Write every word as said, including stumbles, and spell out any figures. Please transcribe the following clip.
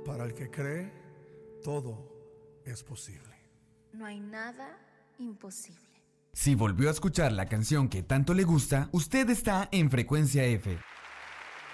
Para el que cree, todo es posible. No hay nada imposible. Si volvió a escuchar la canción que tanto le gusta, usted está en Frecuencia F.